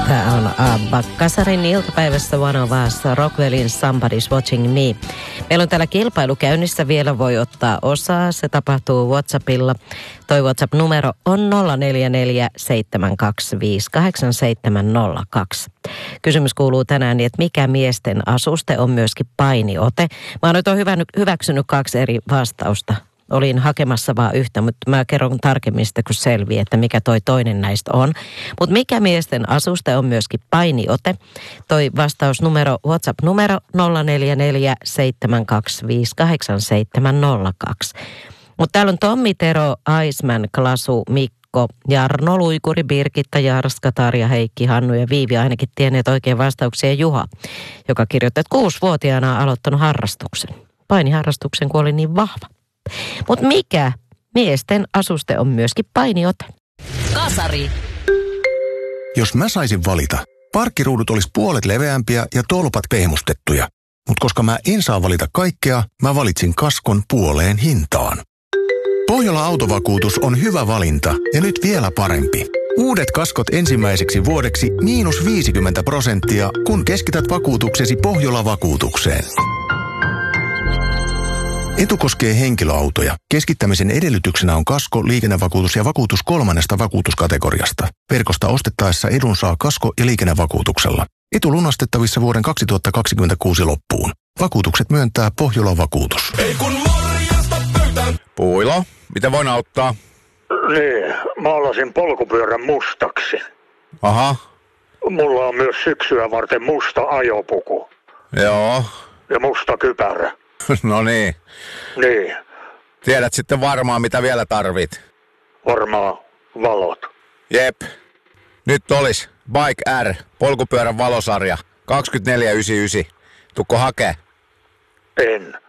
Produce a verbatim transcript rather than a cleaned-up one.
Tämä on Abba Kasarin iltapäivässä One of Us, Rockwellin Somebody's Watching Me. Meillä on täällä kilpailu käynnissä, vielä voi ottaa osaa. Se tapahtuu WhatsAppilla. Toi WhatsApp-numero on nolla neljä neljä seitsemän kaksi viisi kahdeksan seitsemän nolla kaksi. Kysymys kuuluu tänään, että mikä miesten asuste on myöskin painiote. Mä oon nyt on hyvä, hyväksynyt kaksi eri vastausta. Olin hakemassa vaan yhtä, mutta mä kerron tarkemmin sitä, kun selviää, että mikä toi toinen näistä on. Mutta mikä miesten asuste on myöskin painiote? Toi vastausnumero, WhatsApp-numero nolla neljä neljä seitsemän kaksi viisi kahdeksan seitsemän nolla kaksi. Mutta täällä on Tommi, Tero, Aisman, Klasu, Mikko, Jarno, Luikuri, Birgitta, Jarska, Tarja, Heikki, Hannu ja Viivi ainakin tienneet oikein vastauksia. Juha, joka kirjoittaa, että kuusivuotiaana on aloittanut harrastuksen. Painiharrastuksen, kun oli niin vahva. Mutta mikä miesten asuste on myöskin painiote? Kasari. Jos mä saisin valita, parkkiruudut olisi puolet leveämpiä ja tolpat pehmustettuja. Mutta koska mä en saa valita kaikkea, mä valitsin kaskon puoleen hintaan. Pohjola Autovakuutus on hyvä valinta ja nyt vielä parempi. Uudet kaskot ensimmäiseksi vuodeksi miinus viisikymmentä prosenttia, kun keskität vakuutuksesi Pohjola-vakuutukseen. Etu koskee henkilöautoja. Keskittämisen edellytyksenä on kasko, liikennevakuutus ja vakuutus kolmannesta vakuutuskategoriasta. Verkosta ostettaessa edun saa kasko- ja liikennevakuutuksella. Etu lunastettavissa vuoden kaksituhattakaksikymmentäkuusi loppuun. Vakuutukset myöntää Pohjola Vakuutus. Ei kun morjesta pöytään. Puilo, mitä voin auttaa? Niin, maalasin polkupyörän mustaksi. Aha. Mulla on myös syksyä varten musta ajopuku. Joo. Ja musta kypärä. No niin. Niin, Tiedät sitten varmaan, mitä vielä tarvit. varmaan valot. Jep. Nyt olis Bike R, polkupyörän valosarja, kaksikymmentäneljä yhdeksänkymmentäyhdeksän. Tukko hakee? En.